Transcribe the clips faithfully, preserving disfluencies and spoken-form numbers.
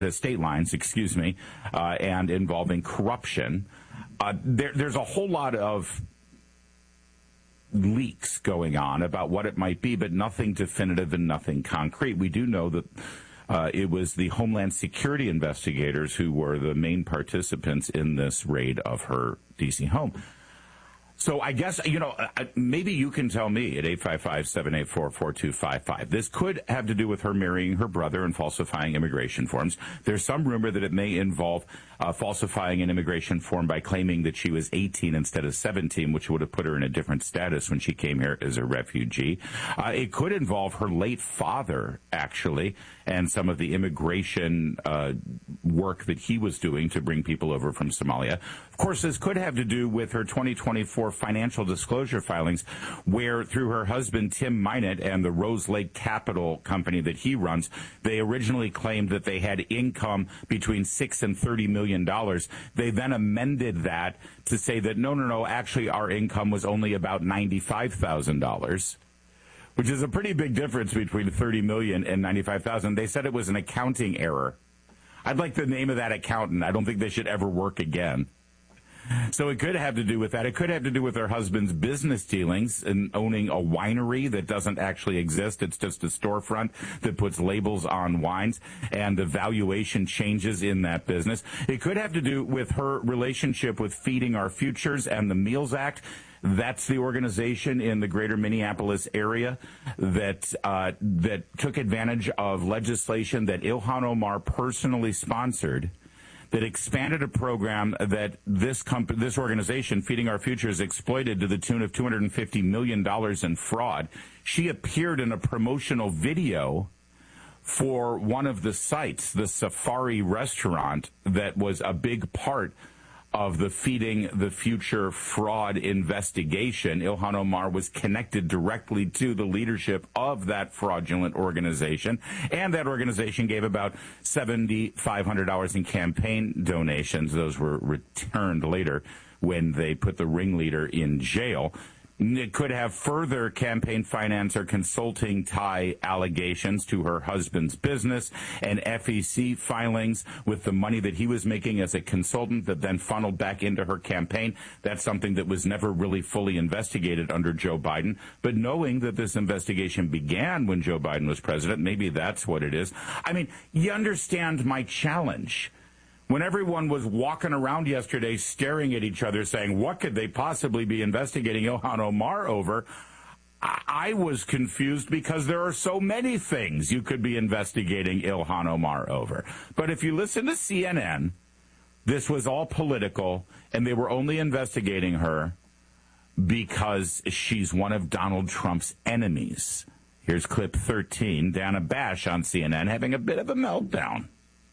the state lines, excuse me, uh, and involving corruption. Uh, there, there's a whole lot of leaks going on about what it might be, but nothing definitive and nothing concrete. We do know that uh, it was the Homeland Security investigators who were the main participants in this raid of her D C home. So I guess, you know, maybe you can tell me at eight five five, seven eight four, four two five five. This could have to do with her marrying her brother and falsifying immigration forms. There's some rumor that it may involve uh, falsifying an immigration form by claiming that she was eighteen instead of seventeen, which would have put her in a different status when she came here as a refugee. Uh, it could involve her late father, actually, and some of the immigration uh, work that he was doing to bring people over from Somalia. Of course, this could have to do with her twenty twenty-four financial disclosure filings, where through her husband, Tim Minot, and the Rose Lake Capital company that he runs, they originally claimed that they had income between six and thirty million dollars. They then amended that to say that, no, no, no, actually our income was only about ninety-five thousand dollars. Which is a pretty big difference between thirty million dollars and ninety-five thousand dollars. They said it was an accounting error. I'd like the name of that accountant. I don't think they should ever work again. So it could have to do with that. It could have to do with her husband's business dealings and owning a winery that doesn't actually exist. It's just a storefront that puts labels on wines, and the valuation changes in that business. It could have to do with her relationship with Feeding Our Futures and the Meals Act. That's the organization in the greater Minneapolis area that uh, that took advantage of legislation that Ilhan Omar personally sponsored, that expanded a program that this comp- this organization, Feeding Our Futures, exploited to the tune of two hundred fifty million dollars in fraud. She appeared in a promotional video for one of the sites, the Safari restaurant, that was a big part of the Feeding the Future fraud investigation. Ilhan Omar was connected directly to the leadership of that fraudulent organization, and that organization gave about seven thousand five hundred dollars in campaign donations. Those were returned later when they put the ringleader in jail. It could have further campaign finance or consulting tie allegations to her husband's business and F E C filings with the money that he was making as a consultant that then funneled back into her campaign. That's something that was never really fully investigated under Joe Biden. But knowing that this investigation began when Joe Biden was president, maybe that's what it is. I mean, you understand my challenge. When everyone was walking around yesterday staring at each other saying, what could they possibly be investigating Ilhan Omar over? I was confused because there are so many things you could be investigating Ilhan Omar over. But if you listen to C N N, this was all political, and they were only investigating her because she's one of Donald Trump's enemies. Here's clip thirteen, Dana Bash on C N N having a bit of a meltdown.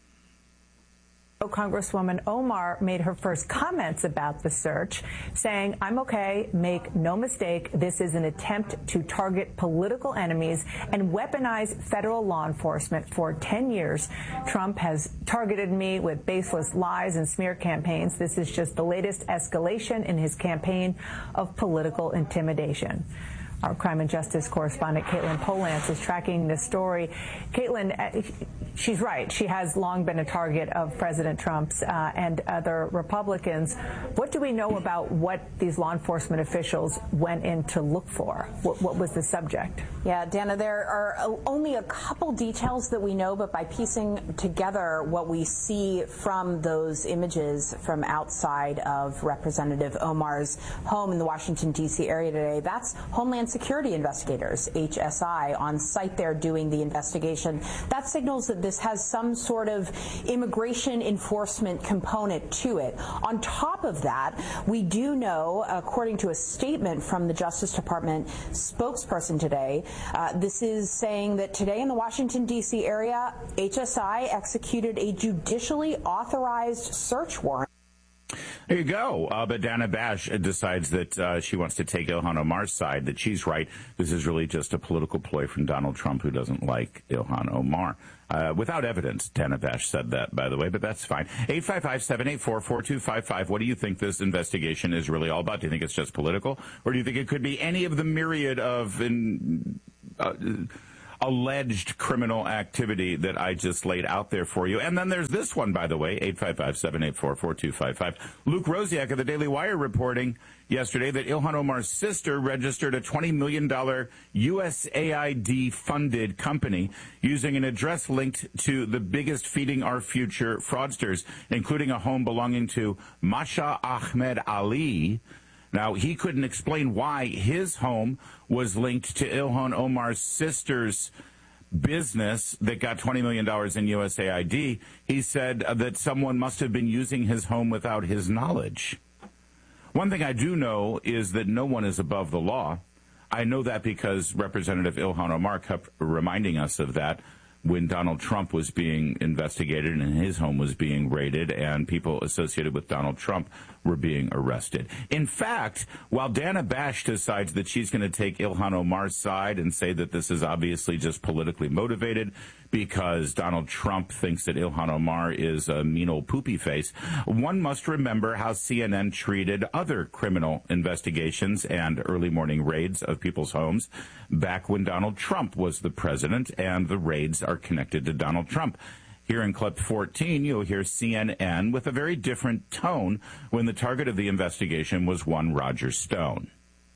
Congresswoman Omar made her first comments about the search, saying, I'm okay, make no mistake, this is an attempt to target political enemies and weaponize federal law enforcement. For ten years, Trump has targeted me with baseless lies and smear campaigns. This is just the latest escalation in his campaign of political intimidation. Our crime and justice correspondent, Caitlin Polance, is tracking this story. Caitlin, she's right. She has long been a target of President Trump's uh, and other Republicans. What do we know about what these law enforcement officials went in to look for? What, what was the subject? Yeah, Dana, there are only a couple details that we know, but by piecing together what we see from those images from outside of Representative Omar's home in the Washington, D C area today, that's Homeland Security investigators, H S I, on site there doing the investigation. That signals that this has some sort of immigration enforcement component to it. On top of that, we do know, according to a statement from the Justice Department spokesperson today, uh, this is saying that today in the Washington, D C area, H S I executed a judicially authorized search warrant. There you go. Uh, but Dana Bash decides that uh, she wants to take Ilhan Omar's side, that she's right. This is really just a political ploy from Donald Trump, who doesn't like Ilhan Omar. Uh, without evidence, Dana Bash said that, by the way, but that's fine. eight five five, seven eight four, four two five five. What do you think this investigation is really all about? Do you think it's just political? Or do you think it could be any of the myriad of in, uh, alleged criminal activity that I just laid out there for you. And then there's this one, by the way, eight five five, seven eight four, four two five five. Luke Rosiak of the Daily Wire reporting yesterday that Ilhan Omar's sister registered a twenty million dollars U S A I D-funded company using an address linked to the biggest Feeding Our Future fraudsters, including a home belonging to Masha Ahmed Ali. Now, he couldn't explain why his home was linked to Ilhan Omar's sister's business that got twenty million dollars in U S A I D. He said that someone must have been using his home without his knowledge. One thing I do know is that no one is above the law. I know that because Representative Ilhan Omar kept reminding us of that when Donald Trump was being investigated and his home was being raided and people associated with Donald Trump were being arrested. In fact, while Dana Bash decides that she's going to take Ilhan Omar's side and say that this is obviously just politically motivated because Donald Trump thinks that Ilhan Omar is a mean old poopy face, one must remember how C N N treated other criminal investigations and early morning raids of people's homes back when Donald Trump was the president, and the raids are connected to Donald Trump. Here in clip fourteen, you'll hear C N N with a very different tone when the target of the investigation was one Roger Stone.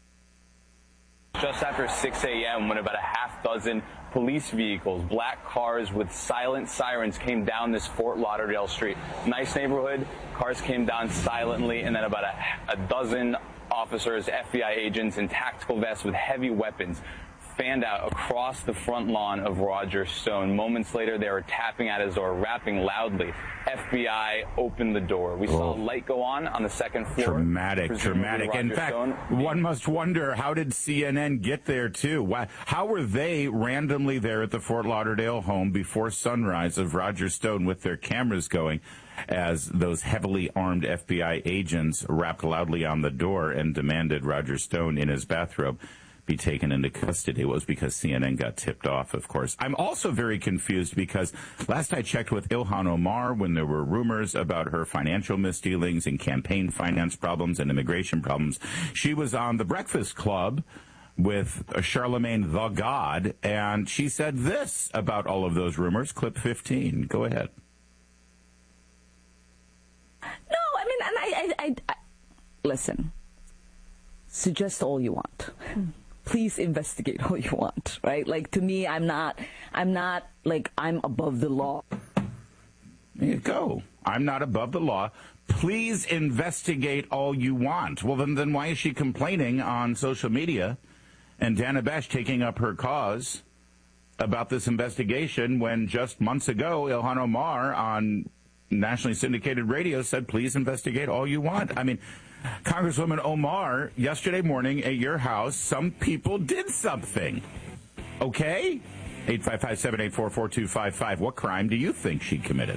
Just after six a.m., when about a half dozen police vehicles, black cars with silent sirens, came down this Fort Lauderdale street. Nice neighborhood. Cars came down silently, and then about a, a dozen officers, F B I agents in tactical vests with heavy weapons, fanned out across the front lawn of Roger Stone. Moments later, they were tapping at his door, rapping loudly. F B I opened the door. We saw a light go on on the second floor. Dramatic, dramatic. In fact, Stone. one must wonder, how did C N N get there, too? Why, how were they randomly there at the Fort Lauderdale home before sunrise of Roger Stone with their cameras going as those heavily armed F B I agents rapped loudly on the door and demanded Roger Stone in his bathrobe be taken into custody? It was because C N N got tipped off, of course. I'm also very confused because last I checked with Ilhan Omar, when there were rumors about her financial misdealings and campaign finance problems and immigration problems, she was on The Breakfast Club with Charlemagne the God, and she said this about all of those rumors. Clip fifteen. Go ahead. No, I mean, and I, I, I, I listen, suggest all you want. Please investigate all you want, right? Like, to me, I'm not, I'm not, like, I'm above the law. There you go. I'm not above the law. Please investigate all you want. Well, then, then why is she complaining on social media and Dana Bash taking up her cause about this investigation when just months ago, Ilhan Omar on nationally syndicated radio said, please investigate all you want? I mean, Congresswoman Omar, yesterday morning at your house, some people did something. Okay? eight five five, seven eight four, four two five five. What crime do you think she committed?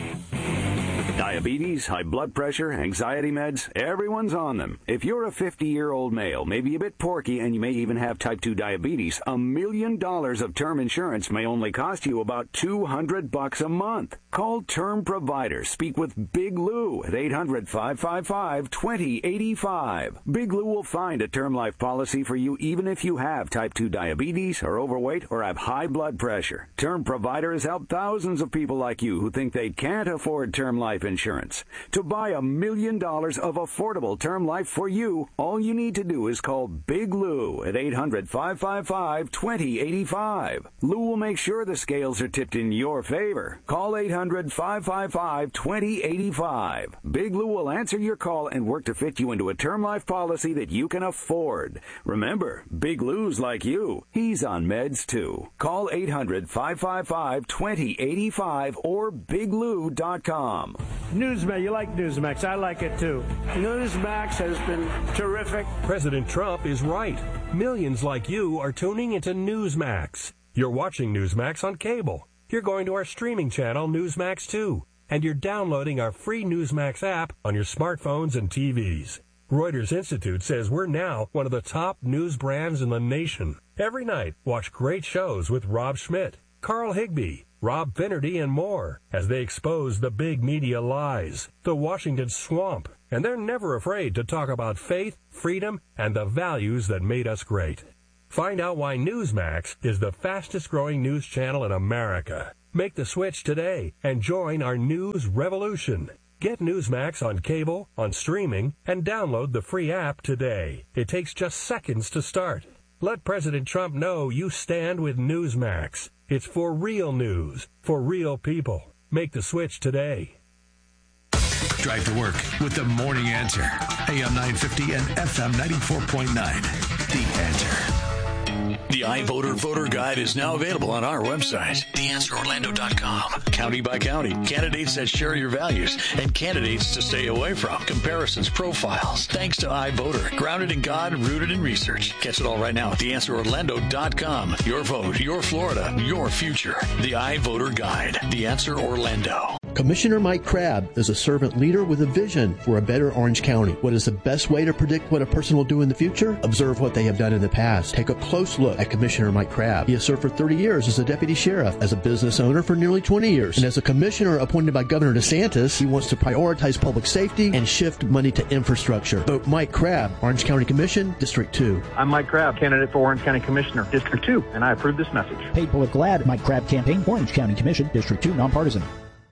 Diabetes, high blood pressure, anxiety meds, everyone's on them. If you're a fifty-year-old male, maybe a bit porky, and you may even have type two diabetes, a million dollars of term insurance may only cost you about two hundred bucks a month. Call Term Provider. Speak with Big Lou at eight hundred, five five five, two zero eight five. Big Lou will find a term life policy for you even if you have type two diabetes, are overweight, or have high blood pressure. Term Provider has helped thousands of people like you who think they can't afford term life insurance. To buy a million dollars of affordable term life for you, all you need to do is call Big Lou at eight hundred, five five five, two zero eight five. Lou will make sure the scales are tipped in your favor. Call eight hundred, five five five, two zero eight five. Big Lou will answer your call and work to fit you into a term life policy that you can afford. Remember, Big Lou's like you. He's on meds too. Call eight hundred, five five five, two zero eight five or big lou dot com. Newsmax, you like Newsmax. I like it too. Newsmax has been terrific. President Trump is right. Millions like you are tuning into Newsmax. You're watching Newsmax on cable. You're going to our streaming channel, Newsmax two. And you're downloading our free Newsmax app on your smartphones and T Vs. Reuters Institute says we're now one of the top news brands in the nation. Every night, watch great shows with Rob Schmidt, Carl Higbie, Rob Finnerty, and more as they expose the big media lies, the Washington swamp, and they're never afraid to talk about faith, freedom, and the values that made us great. Find out why Newsmax is the fastest-growing news channel in America. Make the switch today and join our news revolution. Get Newsmax on cable, on streaming, and download the free app today. It takes just seconds to start. Let President Trump know you stand with Newsmax. It's for real news, for real people. Make the switch today. Drive to work with the Morning Answer. A M nine fifty and F M ninety-four point nine. The Answer. The iVoter Voter Guide is now available on our website, the answer orlando dot com. County by county, candidates that share your values, and candidates to stay away from. Comparisons, profiles. Thanks to iVoter. Grounded in God, rooted in research. Catch it all right now at the answer orlando dot com. Your vote, your Florida, your future. The iVoter Guide. The Answer Orlando. Commissioner Mike Crabb is a servant leader with a vision for a better Orange County. What is the best way to predict what a person will do in the future? Observe what they have done in the past. Take a close look at Commissioner Mike Crabb. He has served for thirty years as a deputy sheriff, as a business owner for nearly twenty years, and as a commissioner appointed by Governor DeSantis. He wants to prioritize public safety and shift money to infrastructure. Vote Mike Crabb, Orange County Commission, District two. I'm Mike Crabb, candidate for Orange County Commissioner, District two, and I approve this message. Paid political ad, Mike Crabb campaign, Orange County Commission, District two, nonpartisan.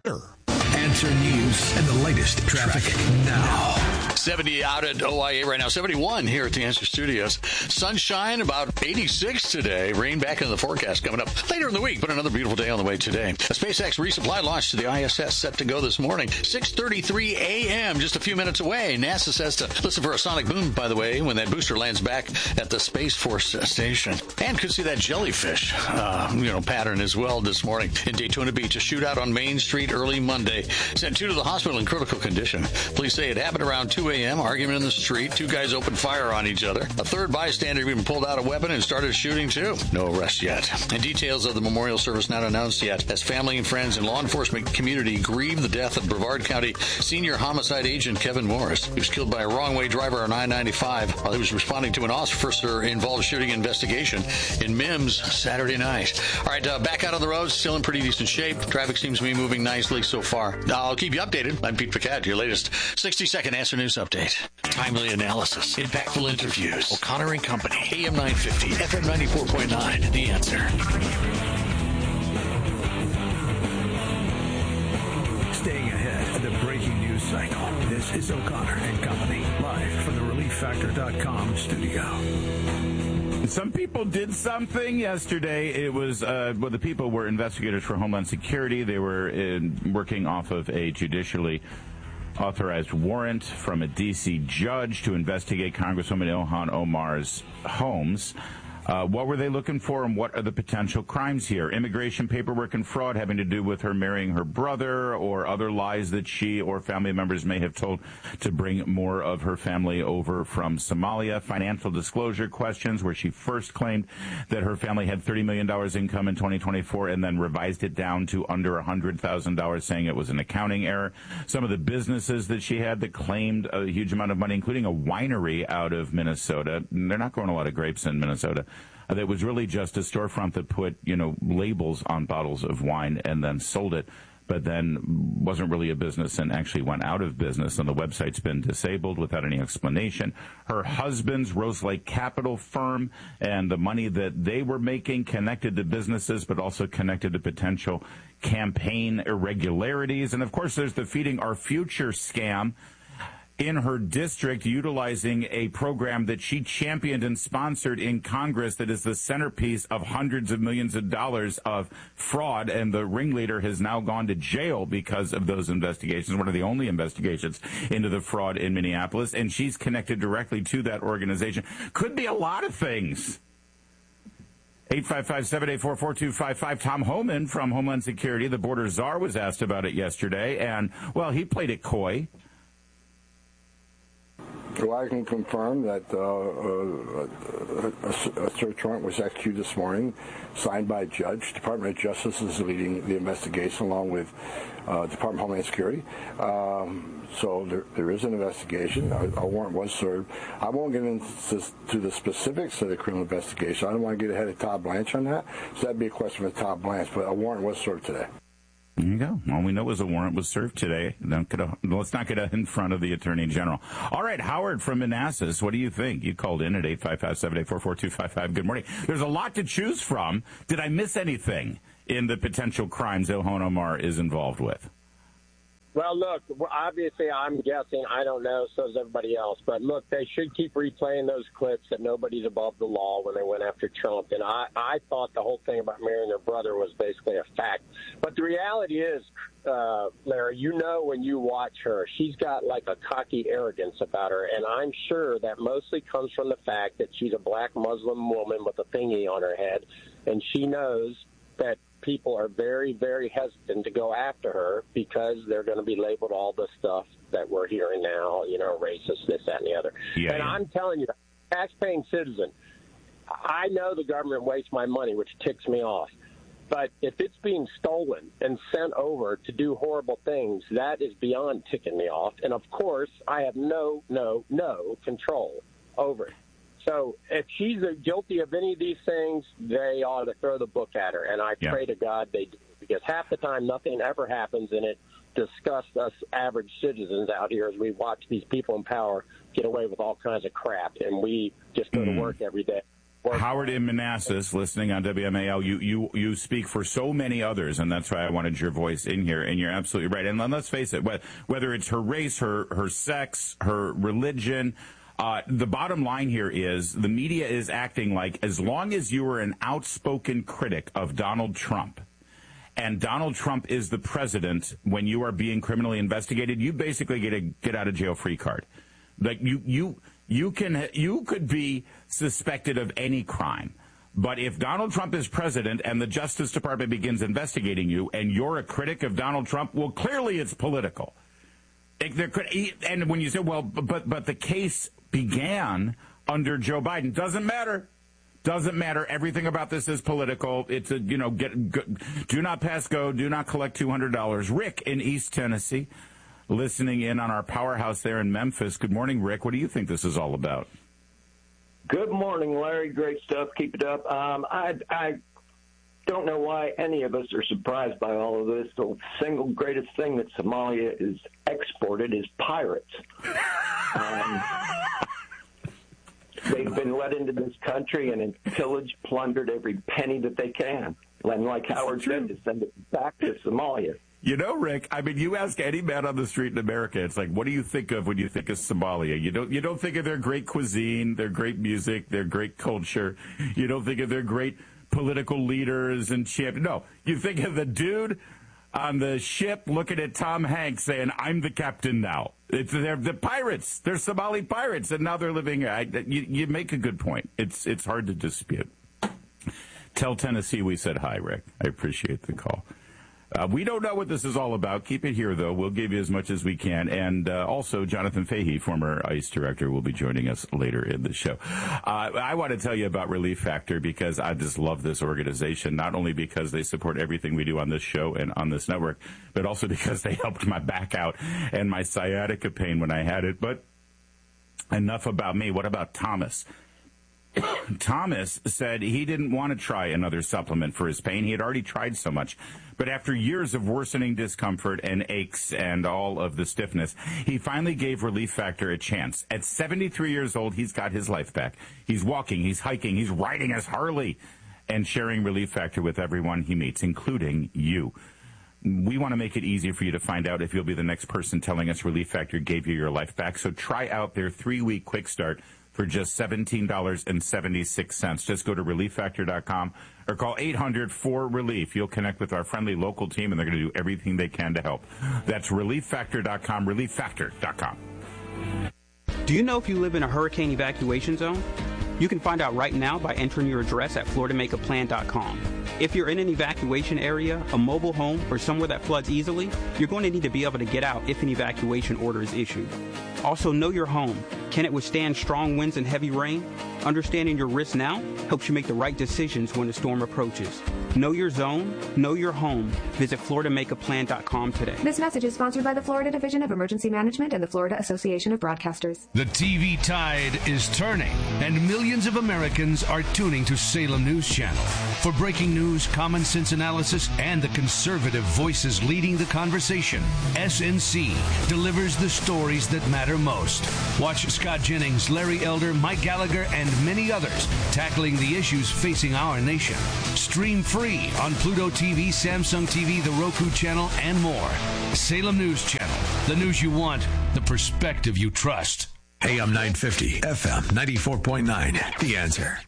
Answer News and the latest traffic now. seventy out at O I A right now. seventy-one here at the Answer Studios. Sunshine, about eighty-six today. Rain back into the forecast coming up later in the week, but another beautiful day on the way today. A SpaceX resupply launch to the I S S set to go this morning. six thirty-three a.m., just a few minutes away. NASA says to listen for a sonic boom, by the way, when that booster lands back at the Space Force station. And could see that jellyfish, uh, you know, pattern as well this morning in Daytona Beach. A shootout on Main Street early Monday. Sent two to the hospital in critical condition. Police say it happened around two a.m. Argument in the street. Two guys opened fire on each other. A third bystander even pulled out a weapon and started shooting too. No arrest yet. And details of the memorial service not announced yet, as family and friends and law enforcement community grieve the death of Brevard County senior homicide agent Kevin Morris. He was killed by a wrong-way driver on I ninety-five while he was responding to an officer-involved shooting investigation in Mims Saturday night. All right, uh, back out on the road, still in pretty decent shape. Traffic seems to be moving nicely so far. I'll keep you updated. I'm Pete Paquette, your latest sixty-second Answer News update. Timely analysis, impactful interviews. O'Connor and Company, A M nine fifty, F M ninety-four point nine, The Answer. Staying ahead of the breaking news cycle. This is O'Connor and Company, live from the relief factor dot com studio. Some people did something yesterday. It was, uh, well, the people were investigators for Homeland Security. They were in, working off of a judicially authorized warrant from a D C judge to investigate Congresswoman Ilhan Omar's homes. Uh, what were they looking for, and what are the potential crimes here? Immigration paperwork and fraud having to do with her marrying her brother, or other lies that she or family members may have told to bring more of her family over from Somalia. Financial disclosure questions, where she first claimed that her family had thirty million dollars income in twenty twenty-four and then revised it down to under one hundred thousand dollars, saying it was an accounting error. Some of the businesses that she had that claimed a huge amount of money, including a winery out of Minnesota. They're not growing a lot of grapes in Minnesota. Uh, that was really just a storefront that put, you know, labels on bottles of wine and then sold it, but then wasn't really a business and actually went out of business, and the website's been disabled without any explanation. Her husband's Rose Lake Capital firm and the money that they were making connected to businesses, but also connected to potential campaign irregularities. And, of course, there's the Feeding Our Future scam in her district, utilizing a program that she championed and sponsored in Congress that is the centerpiece of hundreds of millions of dollars of fraud, and the ringleader has now gone to jail because of those investigations, one of the only investigations into the fraud in Minneapolis, and she's connected directly to that organization. Could be a lot of things. eight five five, seven eight four, four two five five. Tom Homan from Homeland Security, the border czar, was asked about it yesterday, and, well, he played it coy. So I can confirm that uh, a, a search warrant was executed this morning, signed by a judge. Department of Justice is leading the investigation along with uh, Department of Homeland Security. Um, so there, there is an investigation. A, a warrant was served. I won't get into to the specifics of the criminal investigation. I don't want to get ahead of Todd Blanche on that. So that'd be a question for Todd Blanche. But a warrant was served today. There you go. All we know is a warrant was served today. Don't get a, let's not get a, in front of the Attorney General. All right, Howard from Manassas, what do you think? You called in at eight five five, seven eight four, four two five five. Good morning. There's a lot to choose from. Did I miss anything in the potential crimes Ilhan Omar is involved with? Well, look, obviously I'm guessing. I don't know, so is everybody else. But, look, they should keep replaying those clips that nobody's above the law when they went after Trump. And I, I thought the whole thing about marrying her brother was basically a fact. But the reality is, uh, Larry, you know when you watch her, she's got like a cocky arrogance about her. And I'm sure that mostly comes from the fact that she's a black Muslim woman with a thingy on her head. And she knows that people are very, very hesitant to go after her because they're going to be labeled all the stuff that we're hearing now, you know, racist, this, that, and the other. Yeah, and yeah. I'm telling you, tax-paying citizen, I know the government wastes my money, which ticks me off. But if it's being stolen and sent over to do horrible things, that is beyond ticking me off. And, of course, I have no, no, no control over it. So if she's guilty of any of these things, they ought to throw the book at her. And I yeah. pray to God they do, because half the time nothing ever happens, and it disgusts us average citizens out here as we watch these people in power get away with all kinds of crap, and we just go mm. to work every day. Work Howard in Manassas, listening on W M A L, you, you, you speak for so many others, and that's why I wanted your voice in here, and you're absolutely right. And let's face it, whether it's her race, her, her sex, her religion, Uh, the bottom line here is the media is acting like as long as you are an outspoken critic of Donald Trump and Donald Trump is the president when you are being criminally investigated, you basically get a get out of jail free card. Like you, you, you can, you could be suspected of any crime. But if Donald Trump is president and the Justice Department begins investigating you and you're a critic of Donald Trump, well, clearly it's political. It, there could, and when you say, well, but but the case began under Joe Biden, doesn't matter. Doesn't matter. Everything about this is political. It's a, you know, get, go, do not pass go, do not collect two hundred dollars. Rick in East Tennessee, listening in on our powerhouse there in Memphis. Good morning, Rick. What do you think this is all about? Good morning, Larry. Great stuff. Keep it up. Um, I, I don't know why any of us are surprised by all of this. The single greatest thing that Somalia is exported is pirates. Um, they've been let into this country and pillaged, plundered every penny that they can. And like Howard said, to send it back to Somalia. You know, Rick, I mean, you ask any man on the street in America, it's like, what do you think of when you think of Somalia? You don't, you don't think of their great cuisine, their great music, their great culture. You don't think of their great political leaders and champions. No, you think of the dude on the ship looking at Tom Hanks saying, I'm the captain now. It's, they're the pirates. They're Somali pirates, and now they're living. I, you, you make a good point. It's, it's hard to dispute. Tell Tennessee we said hi, Rick. I appreciate the call. Uh, we don't know what this is all about. Keep it here, though. We'll give you as much as we can. And uh, also, Jonathan Fahey, former ICE director, will be joining us later in the show. Uh, I want to tell you about Relief Factor because I just love this organization, not only because they support everything we do on this show and on this network, but also because they helped my back out and my sciatica pain when I had it. But enough about me. What about Thomas? Thomas said he didn't want to try another supplement for his pain. He had already tried so much. But after years of worsening discomfort and aches and all of the stiffness, he finally gave Relief Factor a chance. At seventy-three years old, he's got his life back. He's walking, he's hiking, he's riding his Harley and sharing Relief Factor with everyone he meets, including you. We want to make it easy for you to find out if you'll be the next person telling us Relief Factor gave you your life back. So try out their three-week quick start for just seventeen dollars and seventy-six cents. Just go to relief factor dot com or call eight hundred four relief. You'll connect with our friendly local team, and they're going to do everything they can to help. That's relief factor dot com, relief factor dot com. Do you know if you live in a hurricane evacuation zone? You can find out right now by entering your address at florida make a plan dot com. If you're in an evacuation area, a mobile home, or somewhere that floods easily, you're going to need to be able to get out if an evacuation order is issued. Also, know your home. Can it withstand strong winds and heavy rain? Understanding your risks now helps you make the right decisions when the storm approaches. Know your zone, know your home. Visit Florida Make a Plan dot com today. This message is sponsored by the Florida Division of Emergency Management and the Florida Association of Broadcasters. The T V tide is turning, and millions of Americans are tuning to Salem News Channel. For breaking news, common sense analysis, and the conservative voices leading the conversation, S N C delivers the stories that matter most. Watch Scott Jennings, Larry Elder, Mike Gallagher, and many others tackling the issues facing our nation. Stream free on Pluto T V, Samsung T V, the Roku channel, and more. Salem News Channel. The news you want, the perspective you trust. A M nine fifty, F M ninety-four point nine. The Answer.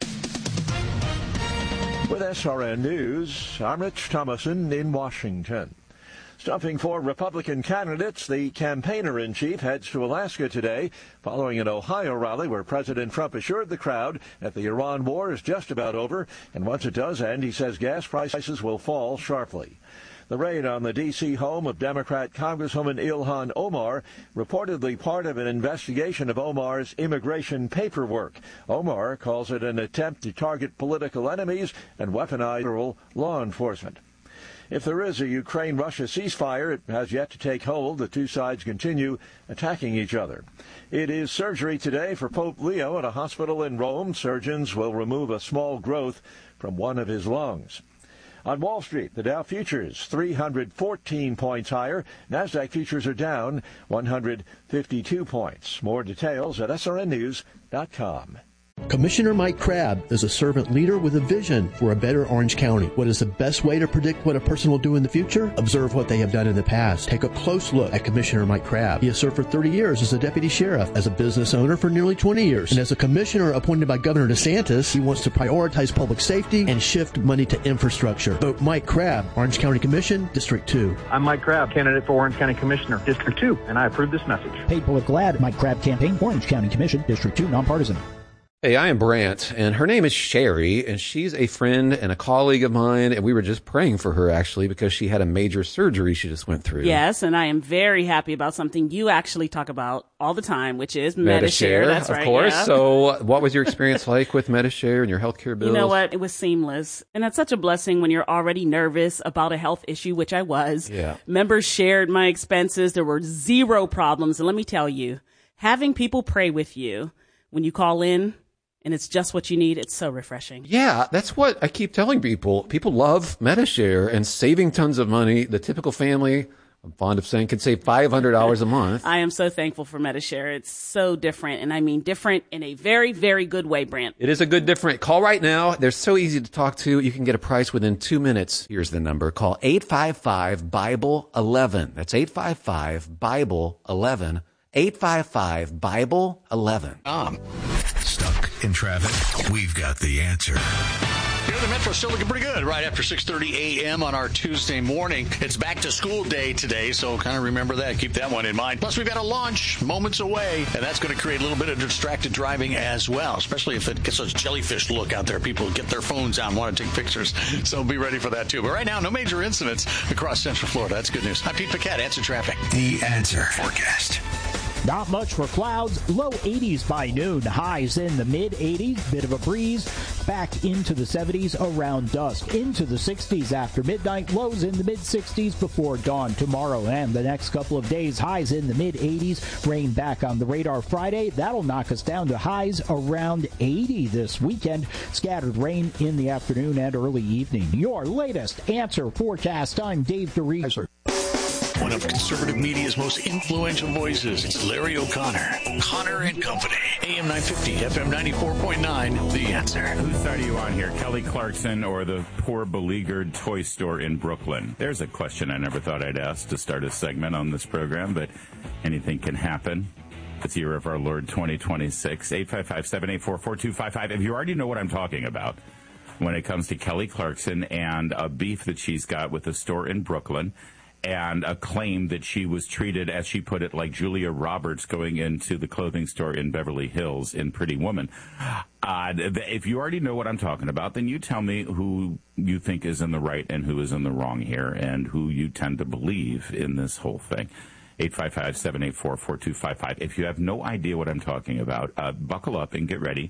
With S R N News, I'm Rich Thomason in Washington. Stumping for Republican candidates, the campaigner-in-chief heads to Alaska today following an Ohio rally where President Trump assured the crowd that the Iran war is just about over, and once it does end, he says gas prices will fall sharply. The raid on the D C home of Democrat Congresswoman Ilhan Omar, reportedly part of an investigation of Omar's immigration paperwork. Omar calls it an attempt to target political enemies and weaponize federal law enforcement. If there is a Ukraine-Russia ceasefire, it has yet to take hold. The two sides continue attacking each other. It is surgery today for Pope Leo at a hospital in Rome. Surgeons will remove a small growth from one of his lungs. On Wall Street, the Dow futures three hundred fourteen points higher. NASDAQ futures are down one hundred fifty-two points. More details at S R N news dot com. Commissioner Mike Crabb is a servant leader with a vision for a better Orange County. What is the best way to predict what a person will do in the future? Observe what they have done in the past. Take a close look at Commissioner Mike Crabb. He has served for thirty years as a deputy sheriff, as a business owner for nearly twenty years, and as a commissioner appointed by Governor DeSantis. He wants to prioritize public safety and shift money to infrastructure. Vote Mike Crabb, Orange County Commission, District two. I'm Mike Crabb, candidate for Orange County Commissioner, District two, and I approve this message. Paid political ad, Mike Crabb campaign, Orange County Commission, District two, nonpartisan. Hey, I am Brant, and her name is Sherry, and she's a friend and a colleague of mine, and we were just praying for her, actually, because she had a major surgery she just went through. Yes, and I am very happy about something you actually talk about all the time, which is Medi-Share. That's of right, course. yeah. So what was your experience like with Medi-Share and your healthcare bills? You know what? It was seamless. And that's such a blessing when you're already nervous about a health issue, which I was. Yeah. Members shared my expenses. There were zero problems. And let me tell you, having people pray with you when you call in, and it's just what you need, it's so refreshing. Yeah, that's what I keep telling people. People love Medi-Share and saving tons of money. The typical family, I'm fond of saying, can save five hundred dollars a month. I am so thankful for Medi-Share. It's so different, and I mean different in a very, very good way, Brant. It is a good different. Call right now. They're so easy to talk to. You can get a price within two minutes. Here's the number. Call eight five five, Bible eleven. That's eight five five, Bible eleven. eight five five, Bible eleven. Um, stuck in traffic? We've got the answer. Here in the Metro, still looking pretty good right after six thirty a.m. on our Tuesday morning. It's back to school day today, so kind of remember that. Keep that one in mind. Plus, we've got a launch moments away, and that's going to create a little bit of distracted driving as well, especially if it gets those jellyfish look out there. People get their phones out and want to take pictures, so be ready for that, too. But right now, no major incidents across Central Florida. That's good news. I'm Pete Paquette, Answer Traffic. The Answer Forecast. Not much for clouds. Low eighties by noon. Highs in the mid eighties. Bit of a breeze. Back into the seventies around dusk. Into the sixties after midnight. Lows in the mid sixties before dawn tomorrow and the next couple of days. Highs in the mid eighties. Rain back on the radar Friday. That'll knock us down to highs around eighty this weekend. Scattered rain in the afternoon and early evening. Your latest Answer Forecast. I'm Dave DeRiese. One of conservative media's most influential voices. It's Larry O'Connor. Connor and Company. A M nine fifty, F M ninety-four point nine, The Answer. Whose side are you on here, Kelly Clarkson or the poor beleaguered toy store in Brooklyn? There's a question I never thought I'd ask to start a segment on this program, but anything can happen. It's the year of our Lord twenty twenty-six. eight five five, seven eight four, four two five five. If you already know what I'm talking about when it comes to Kelly Clarkson and a beef that she's got with a store in Brooklyn, and a claim that she was treated, as she put it, like Julia Roberts going into the clothing store in Beverly Hills in Pretty Woman. Uh, if you already know what I'm talking about, then you tell me who you think is in the right and who is in the wrong here, and who you tend to believe in this whole thing. eight five five, seven eight four, four two five five. If you have no idea what I'm talking about, uh, buckle up and get ready,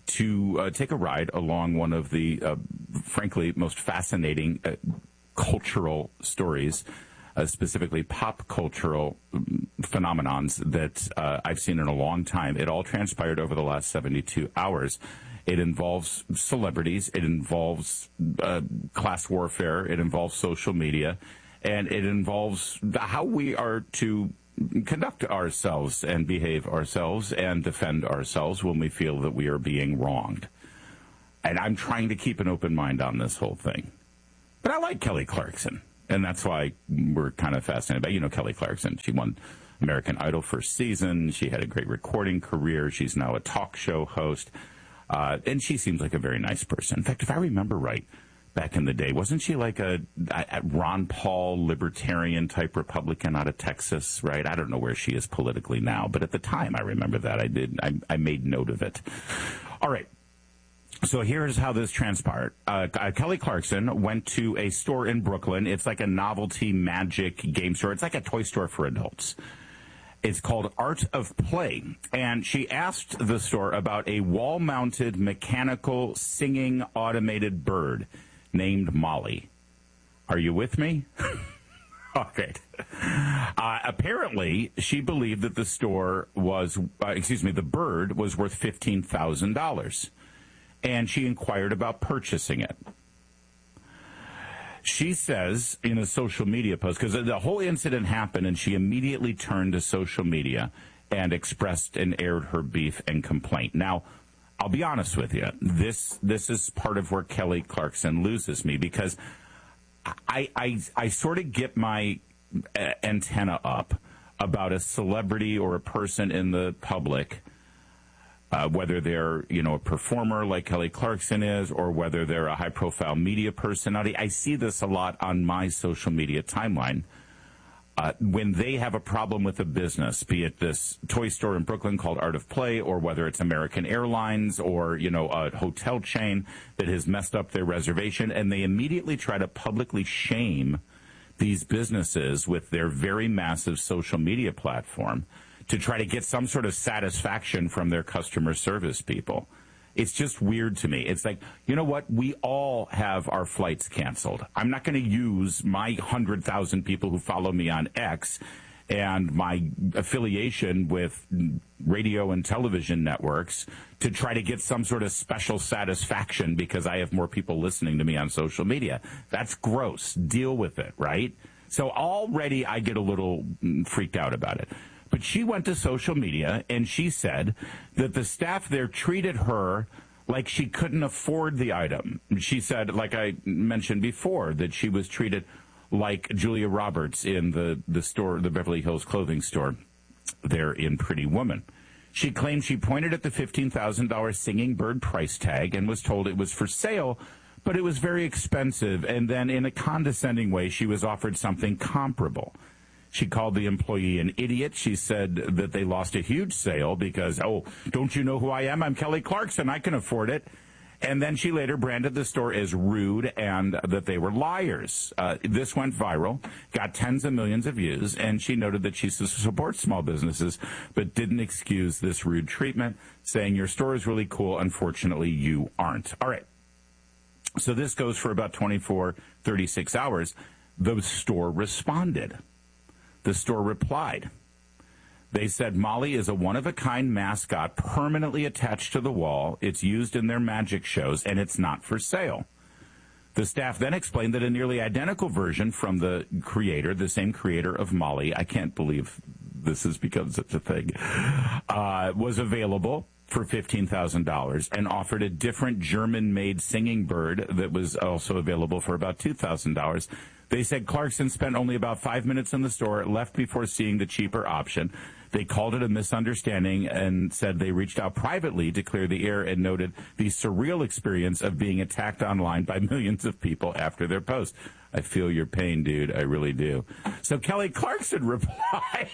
to uh, take a ride along one of the, uh, frankly, most fascinating uh, cultural stories, uh, specifically pop cultural um, phenomenons that uh, I've seen in a long time. It all transpired over the last seventy-two hours. It involves celebrities. It involves uh, class warfare. It involves social media. And it involves how we are to conduct ourselves and behave ourselves and defend ourselves when we feel that we are being wronged. And I'm trying to keep an open mind on this whole thing. But I like Kelly Clarkson, and that's why we're kind of fascinated by, you know, Kelly Clarkson. She won American Idol first season. She had a great recording career. She's now a talk show host. Uh, and she seems like a very nice person. In fact, if I remember right, back in the day, wasn't she like a, a Ron Paul libertarian-type Republican out of Texas, right? I don't know where she is politically now, but at the time, I remember that. I did. I, I made note of it. All right. So here's how this transpired. Uh, Kelly Clarkson went to a store in Brooklyn. It's like a novelty magic game store. It's like a toy store for adults. It's called Art of Play. And she asked the store about a wall-mounted mechanical singing automated bird named Molly. Are you with me? Okay. Uh, apparently, she believed that the store was, uh, excuse me, the bird was worth fifteen thousand dollars. And she inquired about purchasing it. She says in a social media post, because the whole incident happened, and she immediately turned to social media and expressed and aired her beef and complaint. Now, I'll be honest with you. This this is part of where Kelly Clarkson loses me, because I I, I sort of get my antenna up about a celebrity or a person in the public, Uh, whether they're, you know, a performer like Kelly Clarkson is, or whether they're a high-profile media personality. I see this a lot on my social media timeline. Uh, when they have a problem with a business, be it this toy store in Brooklyn called Art of Play, or whether it's American Airlines or, you know, a hotel chain that has messed up their reservation, and they immediately try to publicly shame these businesses with their very massive social media platform to try to get some sort of satisfaction from their customer service people. It's just weird to me. It's like, you know what? We all have our flights canceled. I'm not going to use my one hundred thousand people who follow me on X and my affiliation with radio and television networks to try to get some sort of special satisfaction because I have more people listening to me on social media. That's gross. Deal with it, right? So already I get a little freaked out about it. But she went to social media, and she said that the staff there treated her like she couldn't afford the item. She said, like I mentioned before, that she was treated like Julia Roberts in the, the store, the Beverly Hills clothing store there in Pretty Woman. She claimed she pointed at the fifteen thousand dollars singing bird price tag and was told it was for sale, but it was very expensive. And then in a condescending way, she was offered something comparable. She called the employee an idiot. She said that they lost a huge sale because, oh, don't you know who I am? I'm Kelly Clarkson. I can afford it. And then she later branded the store as rude and that they were liars. Uh, this went viral, got tens of millions of views, and she noted that she supports small businesses but didn't excuse this rude treatment, saying, your store is really cool. Unfortunately, you aren't. All right. So this goes for about twenty-four, thirty-six hours. The store responded. The store replied. They said, Molly is a one-of-a-kind mascot permanently attached to the wall. It's used in their magic shows, and it's not for sale. The staff then explained that a nearly identical version from the creator, the same creator of Molly, I can't believe this has become such a thing, uh, was available for fifteen thousand dollars and offered a different German-made singing bird that was also available for about two thousand dollars. They said Clarkson spent only about five minutes in the store, left before seeing the cheaper option. They called it a misunderstanding and said they reached out privately to clear the air and noted the surreal experience of being attacked online by millions of people after their post. I feel your pain, dude. I really do. So Kelly Clarkson replied.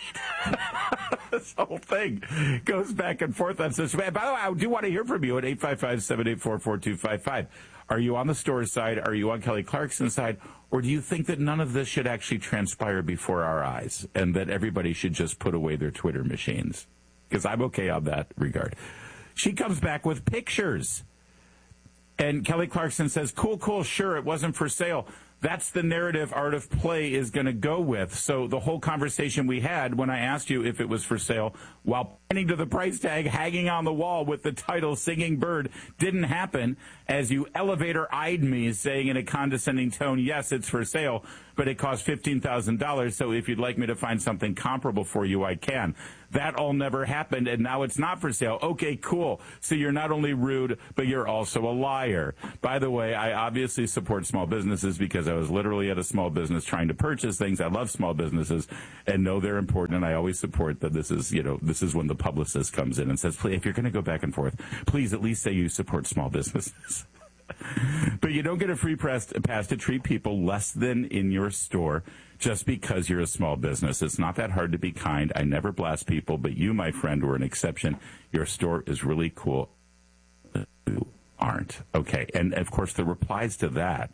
This whole thing goes back and forth on social media. By the way, I do want to hear from you at eight five five, seven eight four, four two five five. Are you on the store's side? Are you on Kelly Clarkson's side? Or do you think that none of this should actually transpire before our eyes and that everybody should just put away their Twitter machines? Because I'm okay on that regard. She comes back with pictures. And Kelly Clarkson says, cool, cool, sure, it wasn't for sale. That's the narrative Art of Play is going to go with. So the whole conversation we had when I asked you if it was for sale, while pointing to the price tag hanging on the wall with the title Singing Bird, didn't happen, as you elevator-eyed me saying in a condescending tone, yes, it's for sale, but it costs fifteen thousand dollars, so if you'd like me to find something comparable for you, I can. That all never happened, and now it's not for sale. Okay, cool. So you're not only rude, but you're also a liar. By the way, I obviously support small businesses because I was literally at a small business trying to purchase things. I love small businesses and know they're important, and I always support that. This is, you know, this is when the publicist comes in and says, please, if you're going to go back and forth, please at least say you support small businesses. But you don't get a free pass to treat people less than in your store just because you're a small business. It's not that hard to be kind. I never blast people, but you, my friend, were an exception. Your store is really cool. You aren't. Okay. And, of course, the replies to that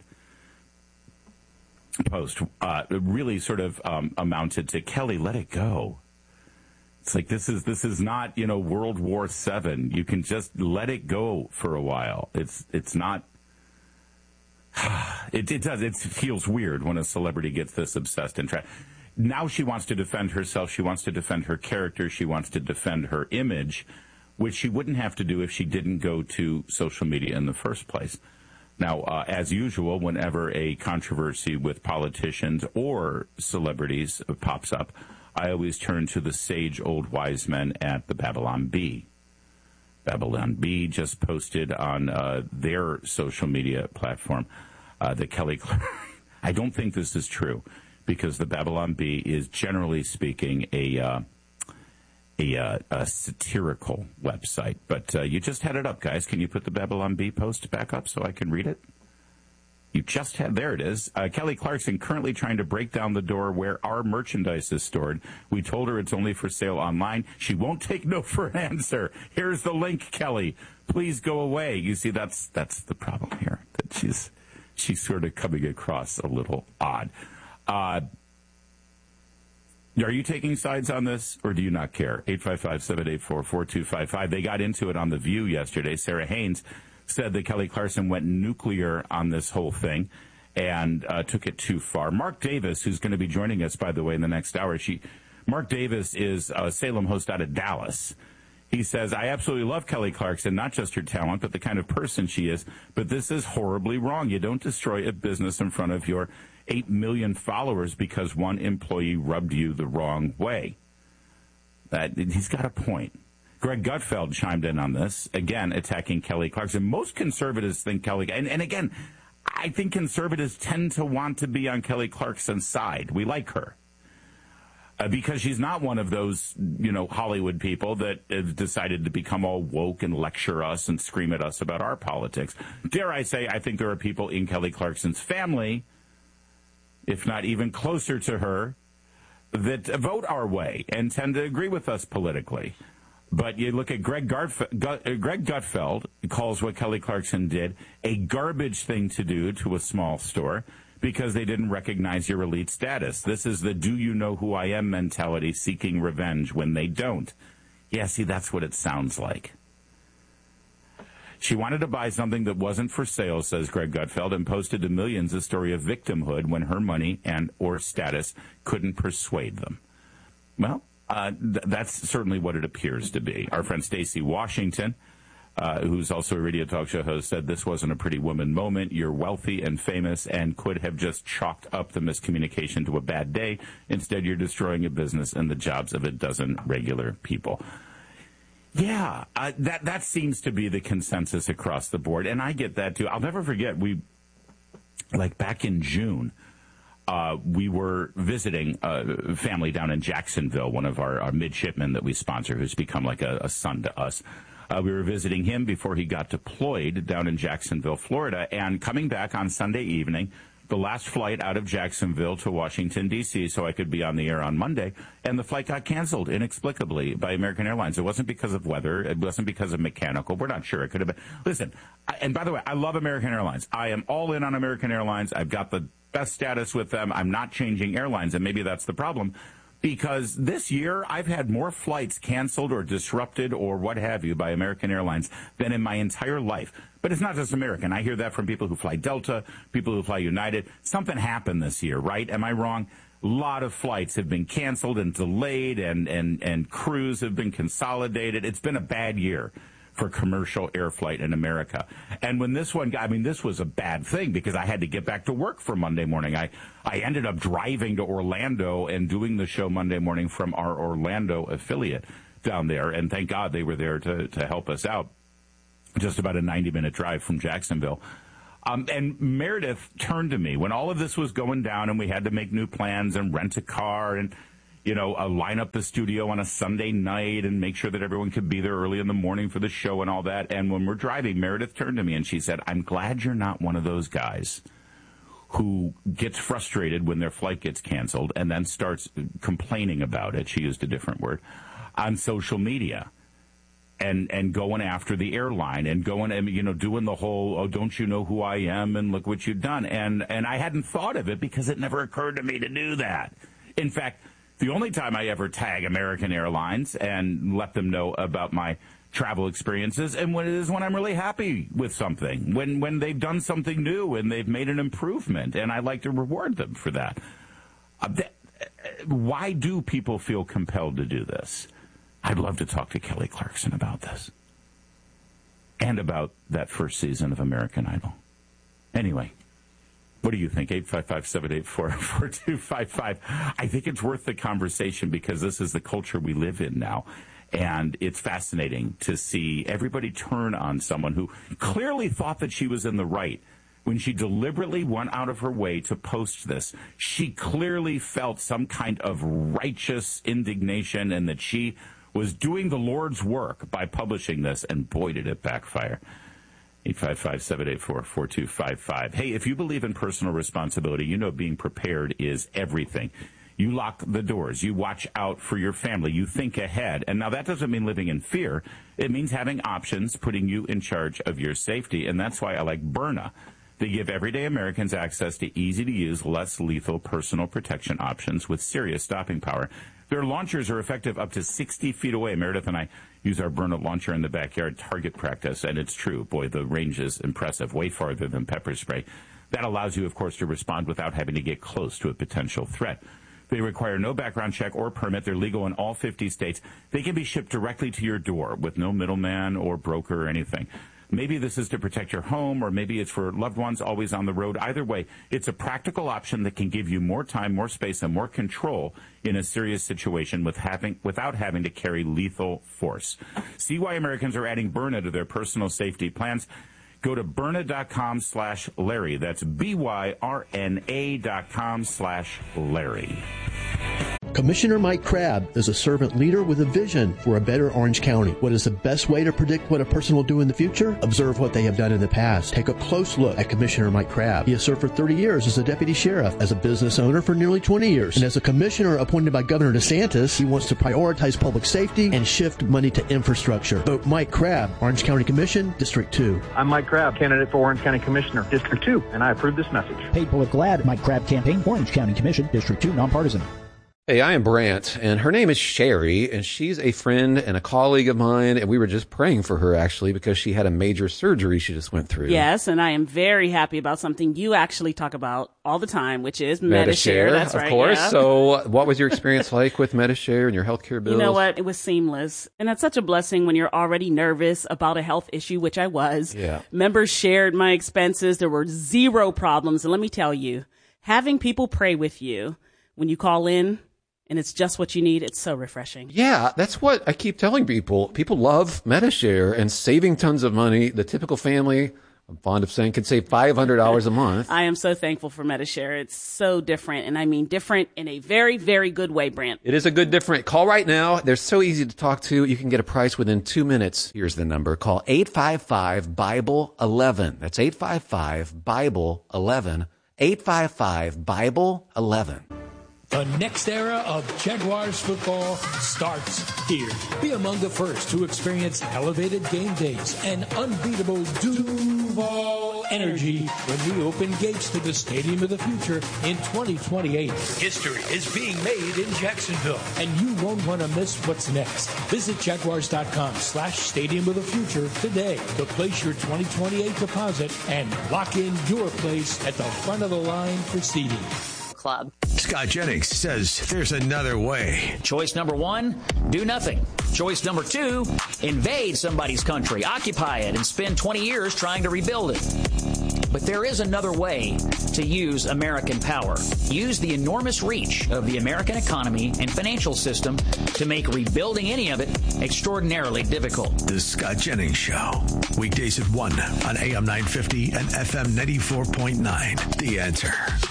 post uh, really sort of um, amounted to, Kelly, let it go. It's like, this is this is not, you know, World War Seven. You can just let it go for a while. It's it's not. It, it does. It feels weird when a celebrity gets this obsessed and tra- now she wants to defend herself. She wants to defend her character. She wants to defend her image, which she wouldn't have to do if she didn't go to social media in the first place. Now, uh, as usual, whenever a controversy with politicians or celebrities pops up, I always turn to the sage old wise men at the Babylon Bee. Babylon Bee just posted on uh, their social media platform uh, that Kelly Clark... I don't think this is true, because the Babylon Bee is, generally speaking, a uh, a, uh, a satirical website. But uh, you just had it up, guys. Can you put the Babylon Bee post back up so I can read it? You just had, there it is. Uh, Kelly Clarkson currently trying to break down the door where our merchandise is stored. We told her it's only for sale online. She won't take no for an answer. Here's the link, Kelly. Please go away. You see, that's that's the problem here. That she's she's sort of coming across a little odd. Uh, are you taking sides on this, or do you not care? eight five five, seven eight four, four two five five. They got into it on The View yesterday. Sarah Haynes said that Kelly Clarkson went nuclear on this whole thing and uh, took it too far. Mark Davis, who's going to be joining us, by the way, in the next hour, she, Mark Davis is a Salem host out of Dallas. He says, I absolutely love Kelly Clarkson, not just her talent, but the kind of person she is. But this is horribly wrong. You don't destroy a business in front of your eight million followers because one employee rubbed you the wrong way. That, he's got a point. Greg Gutfeld chimed in on this, again, attacking Kelly Clarkson. Most conservatives think Kelly, and, and again, I think conservatives tend to want to be on Kelly Clarkson's side. We like her. Uh, because she's not one of those, you know, Hollywood people that have decided to become all woke and lecture us and scream at us about our politics. Dare I say, I think there are people in Kelly Clarkson's family, if not even closer to her, that vote our way and tend to agree with us politically. But you look at Greg, Garf- Gut- uh, Greg Gutfeld calls what Kelly Clarkson did a garbage thing to do to a small store because they didn't recognize your elite status. This is the do you know who I am mentality seeking revenge when they don't. Yeah, see, that's what it sounds like. She wanted to buy something that wasn't for sale, says Greg Gutfeld, and posted to millions a story of victimhood when her money and or status couldn't persuade them. Well, Uh, th- that's certainly what it appears to be. Our friend Stacey Washington, uh, who's also a radio talk show host, said this wasn't a pretty woman moment. You're wealthy and famous and could have just chalked up the miscommunication to a bad day. Instead, you're destroying a business and the jobs of a dozen regular people. Yeah, uh, that that seems to be the consensus across the board, and I get that too. I'll never forget, we, like back in June, Uh, we were visiting a family down in Jacksonville, one of our, our midshipmen that we sponsor, who's become like a, a son to us. Uh, we were visiting him before he got deployed down in Jacksonville, Florida, and coming back on Sunday evening, the last flight out of Jacksonville to Washington, D C, so I could be on the air on Monday, and the flight got canceled inexplicably by American Airlines. It wasn't because of weather. It wasn't because of mechanical. We're not sure. It could have been. Listen, I, and by the way, I love American Airlines. I am all in on American Airlines. I've got the best status with them. I'm not changing airlines, and maybe that's the problem. because this year I've had more flights canceled or disrupted or what have you by American Airlines than in my entire life. But it's not just American. I hear that from people who fly Delta, people who fly United. Something happened this year, right? Am I wrong? A lot of flights have been canceled and delayed, and, and, and crews have been consolidated. It's been a bad year for commercial air flight in America. And when this one, I mean, this was a bad thing because I had to get back to work for Monday morning. I, I ended up driving to Orlando and doing the show Monday morning from our Orlando affiliate down there. And thank God they were there to, to help us out. Just about a ninety-minute drive from Jacksonville. Um, and Meredith turned to me when all of this was going down and we had to make new plans and rent a car and, you know, uh, line up the studio on a Sunday night and make sure that everyone could be there early in the morning for the show and all that. And when we're driving, Meredith turned to me and she said, I'm glad you're not one of those guys who gets frustrated when their flight gets canceled and then starts complaining about it. She used a different word on social media. And and going after the airline and going and you know doing the whole, oh, don't you know who I am and look what you've done. And and I hadn't thought of it because it never occurred to me to do that. In fact, the only time I ever tag American Airlines and let them know about my travel experiences and when it is when I'm really happy with something, when when they've done something new and they've made an improvement, and I like to reward them for that. Uh, th- why do people feel compelled to do this? I'd love to talk to Kelly Clarkson about this and about that first season of American Idol. Anyway, what do you think? eight five five, seven eight four, four two five five. I think it's worth the conversation because this is the culture we live in now. And it's fascinating to see everybody turn on someone who clearly thought that she was in the right when she deliberately went out of her way to post this. She clearly felt some kind of righteous indignation and that she was doing the Lord's work by publishing this, and boy, did it backfire. eight five five, seven eight four, four two five five. Hey, if you believe in personal responsibility, you know being prepared is everything. You lock the doors. You watch out for your family. You think ahead. And now that doesn't mean living in fear. It means having options, putting you in charge of your safety, and that's why I like Byrna. They give everyday Americans access to easy-to-use, less lethal personal protection options with serious stopping power. Their launchers are effective up to sixty feet away. Meredith and I use our Byrna launcher in the backyard target practice, and it's true. Boy, the range is impressive, way farther than pepper spray. That allows you, of course, to respond without having to get close to a potential threat. They require no background check or permit. They're legal in all fifty states. They can be shipped directly to your door with no middleman or broker or anything. Maybe this is to protect your home, or maybe it's for loved ones always on the road. Either way, it's a practical option that can give you more time, more space, and more control in a serious situation with having, without having to carry lethal force. See why Americans are adding Byrna to their personal safety plans. Go to Byrna.com slash Larry. That's B-Y-R-N-A dot com slash Larry. Commissioner Mike Crabb is a servant leader with a vision for a better Orange County. What is the best way to predict what a person will do in the future? Observe what they have done in the past. Take a close look at Commissioner Mike Crabb. He has served for thirty years as a deputy sheriff, as a business owner for nearly twenty years, and as a commissioner appointed by Governor DeSantis. He wants to prioritize public safety and shift money to infrastructure. Vote Mike Crabb, Orange County Commission, District two. I'm Mike Crabb, candidate for Orange County Commissioner, District two, and I approve this message. Paid political ad, Mike Crabb campaign, Orange County Commission, District two, nonpartisan. Hey, I am Brant, and her name is Sherry, and she's a friend and a colleague of mine, and we were just praying for her, actually, because she had a major surgery she just went through. Yes, and I am very happy about something you actually talk about all the time, which is Medi-Share. That's of right, course. yeah. So what was your experience like with Medi-Share and your healthcare bills? You know what? It was seamless. And that's such a blessing when you're already nervous about a health issue, which I was. Yeah. Members shared my expenses. There were zero problems. And let me tell you, having people pray with you when you call in, and it's just what you need, it's so refreshing. Yeah, that's what I keep telling people. People love Medi-Share and saving tons of money. The typical family, I'm fond of saying, can save five hundred dollars a month. I am so thankful for Medi-Share. It's so different, and I mean different in a very, very good way, Brant. It is a good different. Call right now. They're so easy to talk to. You can get a price within two minutes. Here's the number. Call eight five five, Bible eleven. That's eight five five, Bible eleven. eight five five, Bible eleven. The next era of Jaguars football starts here. Be among the first to experience elevated game days and unbeatable Duval energy when we open gates to the Stadium of the Future in twenty twenty-eight. History is being made in Jacksonville. And you won't want to miss what's next. Visit Jaguars.com slash Stadium of the Future today to place your twenty twenty-eight deposit and lock in your place at the front of the line for seating. Club. Scott Jennings says there's another way. Choice number one, do nothing. Choice number two, invade somebody's country, occupy it, and spend twenty years trying to rebuild it. But there is another way to use American power. Use the enormous reach of the American economy and financial system to make rebuilding any of it extraordinarily difficult. The Scott Jennings Show. Weekdays at one on A M nine fifty and F M ninety-four point nine. The Answer.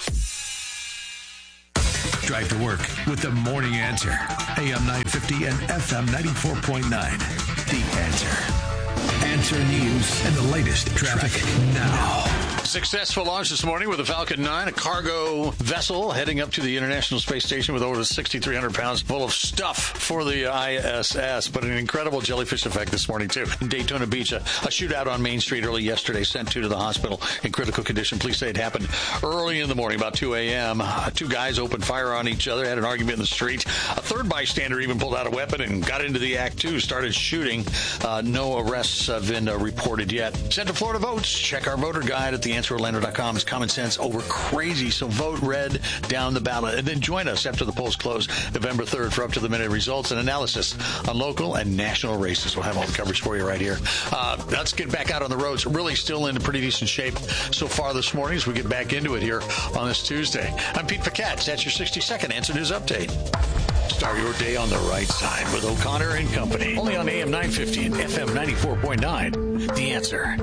Drive to work with the Morning Answer. A M nine fifty and F M ninety-four point nine. The Answer. Answer News and the latest traffic now. Successful launch this morning with the Falcon nine, a cargo vessel heading up to the International Space Station with over sixty-three hundred pounds full of stuff for the I S S. But an incredible jellyfish effect this morning, too. In Daytona Beach, a, a shootout on Main Street early yesterday, sent two to the hospital in critical condition. Police say it happened early in the morning, about two a.m. Uh, two guys opened fire on each other, had an argument in the street. A third bystander even pulled out a weapon and got into the act, too, started shooting. Uh, no arrests have been uh, reported yet. Central Florida votes. Check our voter guide at the answer orlando dot com. Is common sense over crazy, so vote red down the ballot. And then join us after the polls close November third for up-to-the-minute results and analysis on local and national races. We'll have all the coverage for you right here. Uh, let's get back out on the roads. Really still in pretty decent shape so far this morning as we get back into it here on this Tuesday. I'm Pete Paquette. That's your sixty-second Answer News Update. Start your day on the right side with O'Connor and Company. Only on A M nine fifty and F M ninety-four point nine. The Answer.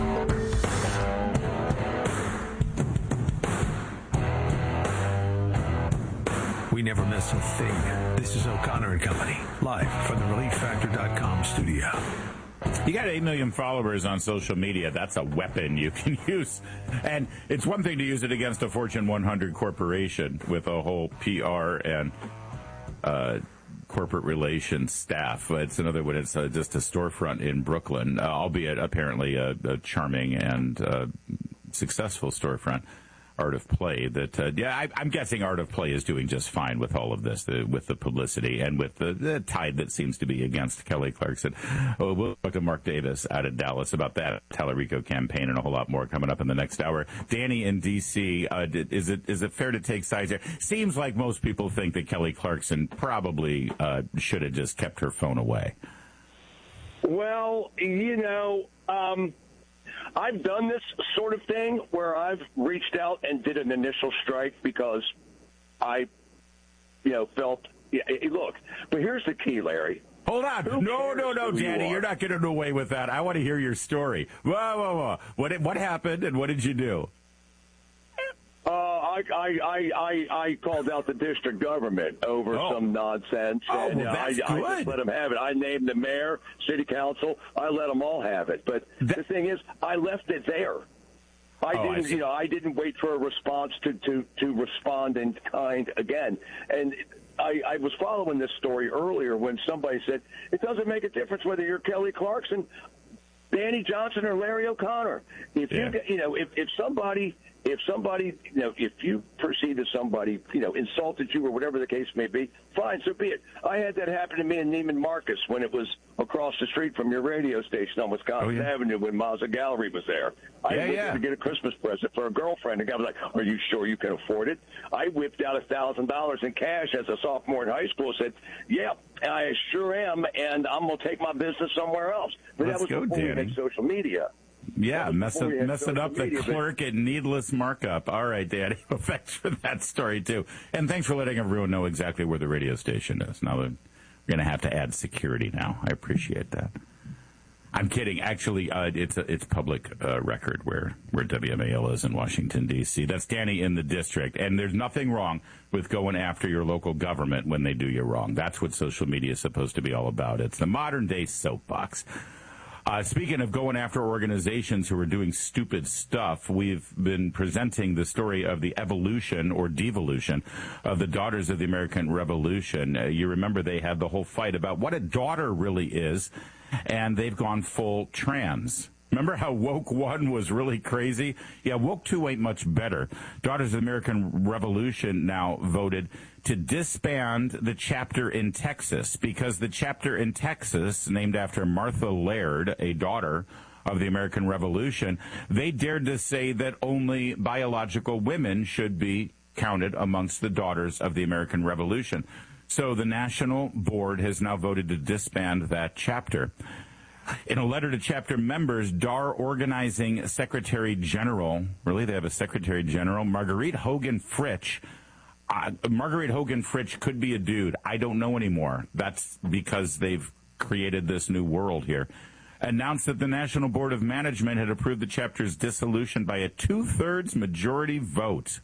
We never miss a thing. This is O'Connor and Company, live from the relief factor dot com studio. You got eight million followers on social media. That's a weapon you can use. And it's one thing to use it against a Fortune one hundred corporation with a whole P R and uh, corporate relations staff. It's another when it's uh, just a storefront in Brooklyn, uh, albeit apparently a, a charming and uh, successful storefront. Art of Play that, uh, yeah, I, I'm guessing Art of Play is doing just fine with all of this, the, with the publicity and with the, the tide that seems to be against Kelly Clarkson. Oh, we'll talk to Mark Davis out of Dallas about that Tallarico campaign and a whole lot more coming up in the next hour. Danny in D C, uh, is it is it fair to take sides here? Seems like most people think that Kelly Clarkson probably uh, should have just kept her phone away. Well, you know, um, I've done this sort of thing where I've reached out and did an initial strike because I, you know, felt, yeah, look, but here's the key, Larry. Hold on. Who no, no, no, Danny, you you're not getting away with that. I want to hear your story. Whoa, whoa, whoa. What, what happened and what did you do? Uh, I, I, I, I, I called out the district government over oh. some nonsense, oh, and well, uh, that's I, good. I just let them have it. I named the mayor, city council. I let them all have it. But that, the thing is, I left it there. I oh, didn't, I you know, I didn't wait for a response to, to, to respond in kind again. And I, I was following this story earlier when somebody said it doesn't make a difference whether you're Kelly Clarkson, Danny Johnson, or Larry O'Connor. If yeah. you, you know, if, if somebody. If somebody, you know, if you perceive that somebody, you know, insulted you or whatever the case may be, fine, so be it. I had that happen to me in Neiman Marcus when it was across the street from your radio station on Wisconsin oh, yeah. Avenue when Mazda Gallery was there. I yeah, went yeah. there to get a Christmas present for a girlfriend. The guy was like, "Are you sure you can afford it?" I whipped out a thousand dollars in cash as a sophomore in high school. Said, "Yeah, I sure am, and I'm gonna take my business somewhere else." But Let's that was go, before Danny. we had social media. Yeah, messing messing up the media, clerk at needless markup. All right, Danny. Well, thanks for that story, too. And thanks for letting everyone know exactly where the radio station is. Now we're going to have to add security now. I appreciate that. I'm kidding. Actually, uh, it's a, it's public uh, record where, where W M A L is in Washington, D C. That's Danny in the district. And there's nothing wrong with going after your local government when they do you wrong. That's what social media is supposed to be all about. It's the modern-day soapbox. Uh, speaking of going after organizations who are doing stupid stuff, we've been presenting the story of the evolution or devolution of the Daughters of the American Revolution. Uh, you remember they had the whole fight about what a daughter really is, and they've gone full trans. Remember how Woke one was really crazy? Yeah, Woke two ain't much better. Daughters of the American Revolution now voted to disband the chapter in Texas because the chapter in Texas, named after Martha Laird, a daughter of the American Revolution, they dared to say that only biological women should be counted amongst the daughters of the American Revolution. So the National Board has now voted to disband that chapter. In a letter to chapter members, D A R Organizing Secretary General, really, they have a Secretary General, Marguerite Hogan Fritch. Uh, Marguerite Hogan Fritch could be a dude. I don't know anymore. That's because they've created this new world here. Announced that the National Board of Management had approved the chapter's dissolution by a two-thirds majority vote.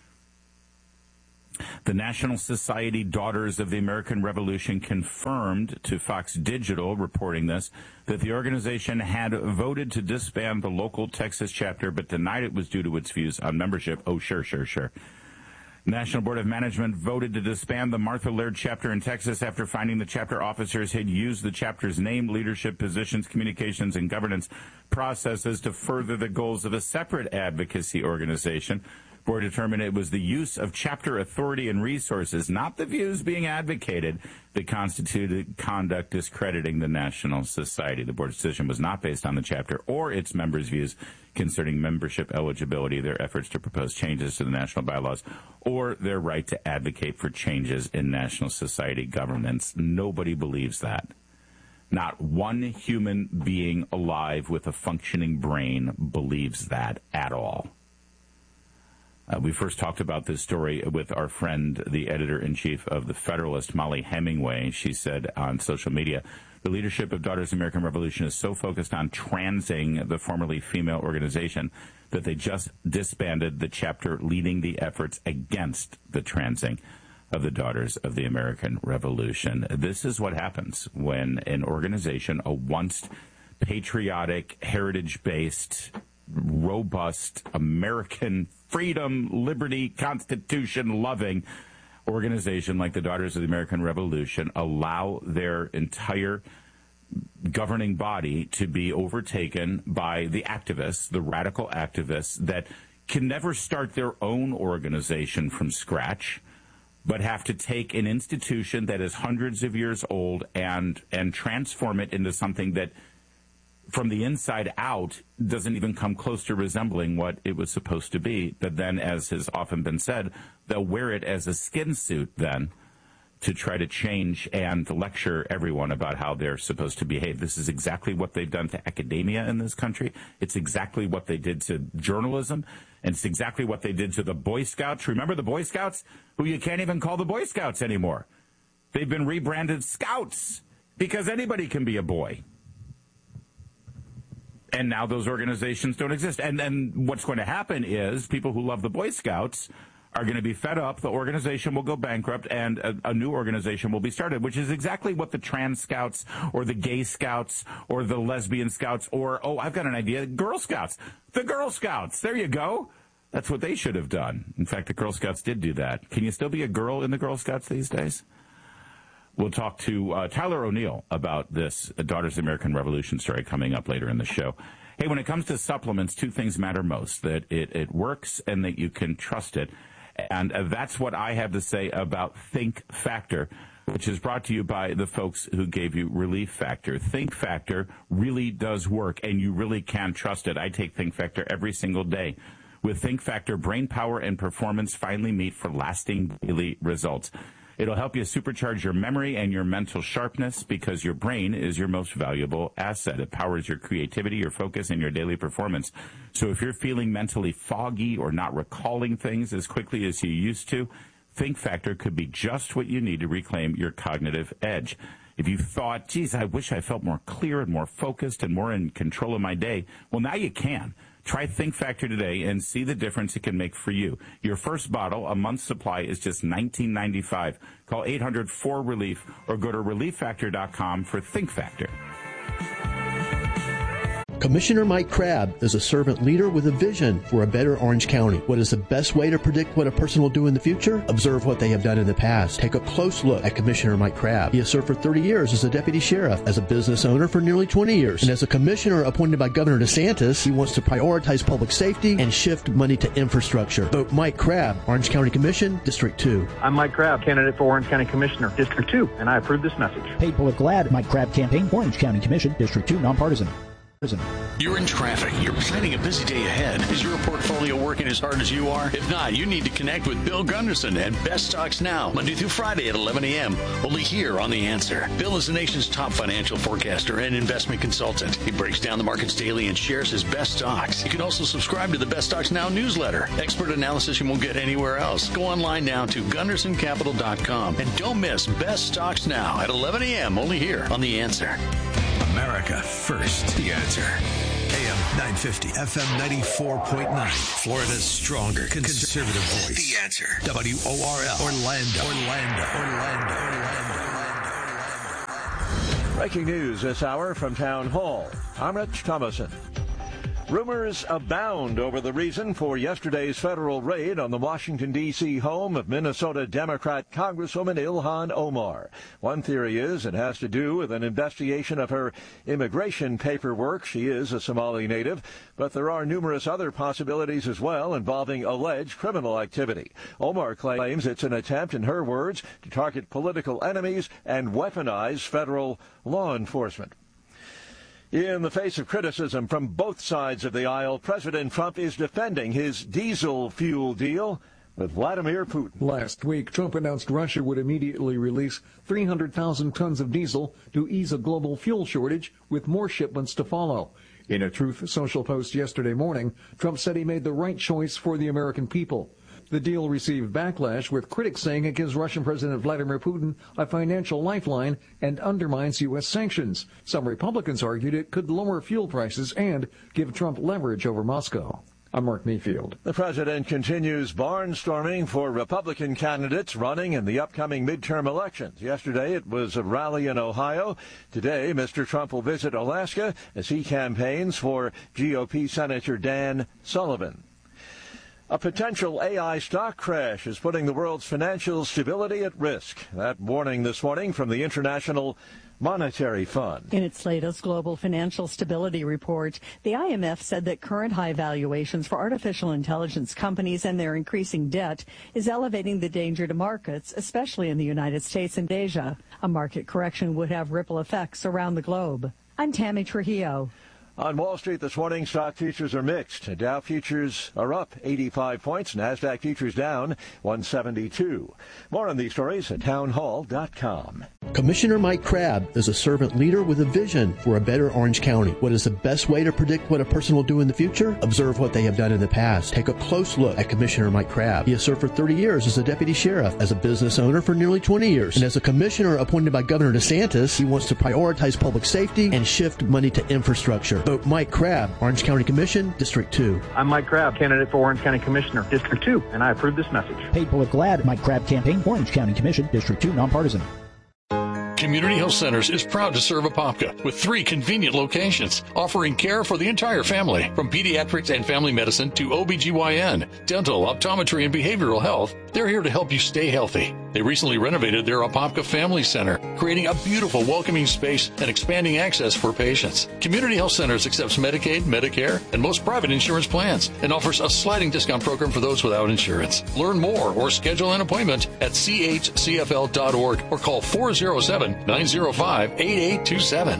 The National Society Daughters of the American Revolution confirmed to Fox Digital, reporting this, that the organization had voted to disband the local Texas chapter, but denied it was due to its views on membership. Oh, sure, sure, sure. National Board of Management voted to disband the Martha Laird chapter in Texas after finding the chapter officers had used the chapter's name, leadership positions, communications, and governance processes to further the goals of a separate advocacy organization. Board determined it was the use of chapter authority and resources, not the views being advocated, that constituted conduct discrediting the National Society. The board's decision was not based on the chapter or its members' views concerning membership eligibility, their efforts to propose changes to the national bylaws, or their right to advocate for changes in National Society governance. Nobody believes that. Not one human being alive with a functioning brain believes that at all. Uh, we first talked about this story with our friend, the editor-in-chief of The Federalist, Molly Hemingway. She said on social media, the leadership of Daughters of the American Revolution is so focused on transing the formerly female organization that they just disbanded the chapter leading the efforts against the transing of the Daughters of the American Revolution. This is what happens when an organization, a once patriotic, heritage-based, robust, American freedom, liberty, Constitution-loving organization like the Daughters of the American Revolution, allow their entire governing body to be overtaken by the activists, the radical activists that can never start their own organization from scratch, but have to take an institution that is hundreds of years old and and transform it into something that from the inside out doesn't even come close to resembling what it was supposed to be. But then, as has often been said, they'll wear it as a skin suit then to try to change and lecture everyone about how they're supposed to behave. This is exactly what they've done to academia in this country. It's exactly what they did to journalism. And it's exactly what they did to the Boy Scouts. Remember the Boy Scouts, who you can't even call the Boy Scouts anymore? They've been rebranded Scouts because anybody can be a boy. And now those organizations don't exist. And then what's going to happen is people who love the Boy Scouts are going to be fed up. The organization will go bankrupt and a, a new organization will be started, which is exactly what the trans scouts or the gay scouts or the lesbian scouts or, oh, I've got an idea, Girl Scouts. The Girl Scouts. There you go. That's what they should have done. In fact, the Girl Scouts did do that. Can you still be a girl in the Girl Scouts these days? We'll talk to uh, Tyler O'Neill about this Daughters of the American Revolution story coming up later in the show. Hey, when it comes to supplements, two things matter most, that it, it works and that you can trust it. And uh, that's what I have to say about Think Factor, which is brought to you by the folks who gave you Relief Factor. Think Factor really does work, and you really can trust it. I take Think Factor every single day. With Think Factor, brain power and performance finally meet for lasting daily results. It'll help you supercharge your memory and your mental sharpness because your brain is your most valuable asset. It powers your creativity, your focus, and your daily performance. So if you're feeling mentally foggy or not recalling things as quickly as you used to, Think Factor could be just what you need to reclaim your cognitive edge. If you thought, geez, I wish I felt more clear and more focused and more in control of my day, well, now you can. Try Think Factor today and see the difference it can make for you. Your first bottle, a month's supply, is just nineteen ninety-five. Call eight hundred four relief or go to relief factor dot com for Think Factor. Commissioner Mike Crabb is a servant leader with a vision for a better Orange County. What is the best way to predict what a person will do in the future? Observe what they have done in the past. Take a close look at Commissioner Mike Crabb. He has served for thirty years as a deputy sheriff, as a business owner for nearly twenty years, and as a commissioner appointed by Governor DeSantis. He wants to prioritize public safety and shift money to infrastructure. Vote Mike Crabb, Orange County Commission, District two. I'm Mike Crabb, candidate for Orange County Commissioner, District two, and I approve this message. Paid political ad, Mike Crabb campaign, Orange County Commission, District two, nonpartisan. You're in traffic. You're planning a busy day ahead. Is your portfolio working as hard as you are? If not, you need to connect with Bill Gunderson at Best Stocks Now, Monday through Friday at eleven a.m., only here on The Answer. Bill is the nation's top financial forecaster and investment consultant. He breaks down the markets daily and shares his best stocks. You can also subscribe to the Best Stocks Now newsletter. Expert analysis you won't get anywhere else. Go online now to gunderson capital dot com and don't miss Best Stocks Now at eleven a.m., only here on The Answer. America first. The Answer. A M nine fifty, F M ninety-four point nine. Florida's stronger conservative voice. The Answer. W O R L. Orlando. Orlando. Orlando. Orlando. Breaking news this hour from Town Hall. I'm Rich Thomason. Rumors abound over the reason for yesterday's federal raid on the Washington, D C home of Minnesota Democrat Congresswoman Ilhan Omar. One theory is it has to do with an investigation of her immigration paperwork. She is a Somali native, but there are numerous other possibilities as well involving alleged criminal activity. Omar claims it's an attempt, in her words, to target political enemies and weaponize federal law enforcement. In the face of criticism from both sides of the aisle, President Trump is defending his diesel fuel deal with Vladimir Putin. Last week, Trump announced Russia would immediately release three hundred thousand tons of diesel to ease a global fuel shortage, with more shipments to follow. In a Truth Social post yesterday morning, Trump said he made the right choice for the American people. The deal received backlash, with critics saying it gives Russian President Vladimir Putin a financial lifeline and undermines U S sanctions. Some Republicans argued it could lower fuel prices and give Trump leverage over Moscow. I'm Mark Mayfield. The president continues barnstorming for Republican candidates running in the upcoming midterm elections. Yesterday, it was a rally in Ohio. Today, Mister Trump will visit Alaska as he campaigns for G O P Senator Dan Sullivan. A potential A I stock crash is putting the world's financial stability at risk. That warning this morning from the International Monetary Fund. In its latest global financial stability report, the I M F said that current high valuations for artificial intelligence companies and their increasing debt is elevating the danger to markets, especially in the United States and Asia. A market correction would have ripple effects around the globe. I'm Tammy Trujillo. On Wall Street this morning, stock futures are mixed. Dow futures are up eighty-five points. NASDAQ futures down one seventy-two. More on these stories at town hall dot com. Commissioner Mike Crabb is a servant leader with a vision for a better Orange County. What is the best way to predict what a person will do in the future? Observe what they have done in the past. Take a close look at Commissioner Mike Crabb. He has served for thirty years as a deputy sheriff, as a business owner for nearly twenty years, and as a commissioner appointed by Governor DeSantis. He wants to prioritize public safety and shift money to infrastructure. Vote Mike Crabb, Orange County Commission, District two. I'm Mike Crabb, candidate for Orange County Commissioner, District two, and I approve this message. Paid political ad, Mike Crabb campaign, Orange County Commission, District two, nonpartisan. Community Health Centers is proud to serve Apopka with three convenient locations, offering care for the entire family, from pediatrics and family medicine to O B G Y N, dental, optometry, and behavioral health. They're here to help you stay healthy. They recently renovated their Apopka Family Center, creating a beautiful, welcoming space and expanding access for patients. Community Health Centers accepts Medicaid, Medicare, and most private insurance plans, and offers a sliding discount program for those without insurance. Learn more or schedule an appointment at c h c f l dot org or call four oh seven, nine oh five, eight eight two seven.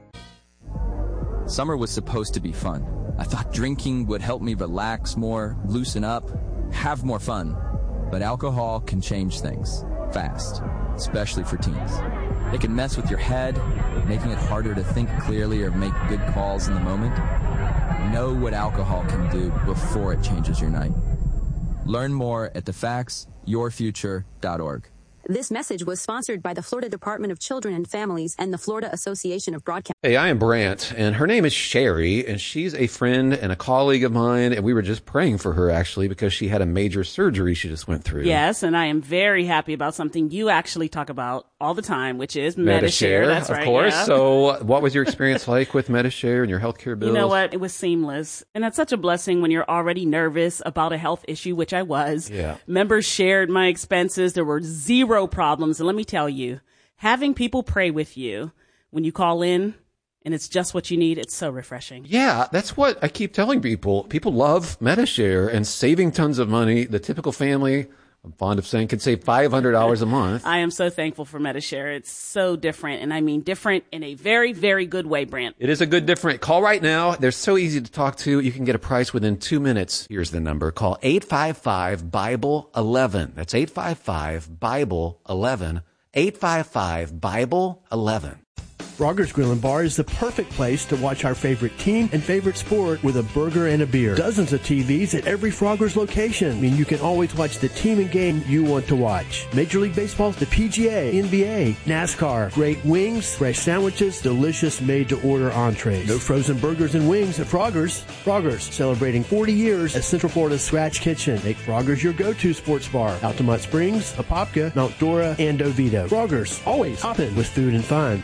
Summer was supposed to be fun. I thought drinking would help me relax more, loosen up, have more fun. But alcohol can change things fast, especially for teens. It can mess with your head, making it harder to think clearly or make good calls in the moment. Know what alcohol can do before it changes your night. Learn more at the facts your future dot org. This message was sponsored by the Florida Department of Children and Families and the Florida Association of Broadcasters. Hey, I am Brant, and her name is Sherry, and she's a friend and a colleague of mine, and we were just praying for her, actually, because she had a major surgery she just went through. Yes, and I am very happy about something you actually talk about all the time, which is Metashare. Metashare. That's of right. course. Yeah. So what was your experience like with Metashare and your healthcare bills? You know what? It was seamless. And that's such a blessing when you're already nervous about a health issue, which I was. Yeah. Members shared my expenses. There were zero problems. And let me tell you, having people pray with you when you call in and it's just what you need, it's so refreshing. Yeah, that's what I keep telling people. People love Metashare and saving tons of money. The typical family, I'm fond of saying, can save five hundred dollars a month. I am so thankful for Metashare. It's so different, and I mean different in a very, very good way, Brant. It is a good different. Call right now. They're so easy to talk to. You can get a price within two minutes. Here's the number. Call eight five five, Bible eleven. That's eight five five, Bible eleven. eight five five, Bible eleven. Frogger's Grill and Bar is the perfect place to watch our favorite team and favorite sport with a burger and a beer. Dozens of T Vs at every Frogger's location. I mean, you can always watch the team and game you want to watch. Major League Baseball, the P G A, N B A, NASCAR, great wings, fresh sandwiches, delicious made-to-order entrees. No frozen burgers and wings at Frogger's. Frogger's, celebrating forty years as Central Florida's Scratch Kitchen. Make Frogger's your go-to sports bar. Altamont Springs, Apopka, Mount Dora, and Oviedo. Frogger's, always hopping with food and fun.